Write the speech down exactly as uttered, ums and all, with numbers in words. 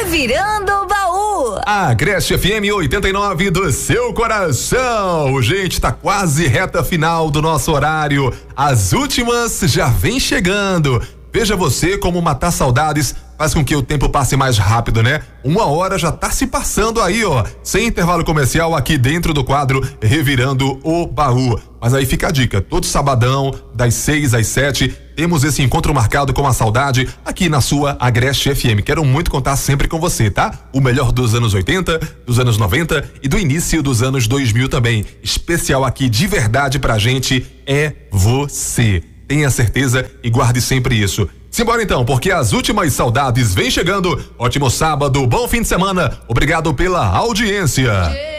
Revirando o Baú. A Agreste F M oitenta e nove do seu coração. Gente, tá quase reta final do nosso horário. As últimas já vem chegando. Veja você como matar saudades faz com que o tempo passe mais rápido, né? Uma hora já tá se passando aí, ó. Sem intervalo comercial aqui dentro do quadro Revirando o Baú. Mas aí fica a dica, todo sabadão, das seis às sete, temos esse encontro marcado com a saudade aqui na sua Agreste F M. Quero muito contar sempre com você, tá? O melhor dos anos oitenta, dos anos noventa e do início dos anos dois mil também. Especial aqui de verdade pra gente é você. Tenha certeza e guarde sempre isso. Simbora então, porque as últimas saudades vêm chegando. Ótimo sábado, bom fim de semana. Obrigado pela audiência.